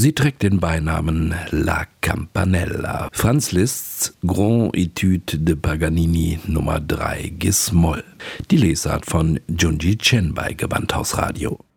Sie trägt den Beinamen La Campanella. Franz Liszt's Grand Etude de Paganini Nummer 3 Gis-Moll. Die Lesart von Junji Chen bei Gewandhaus Radio.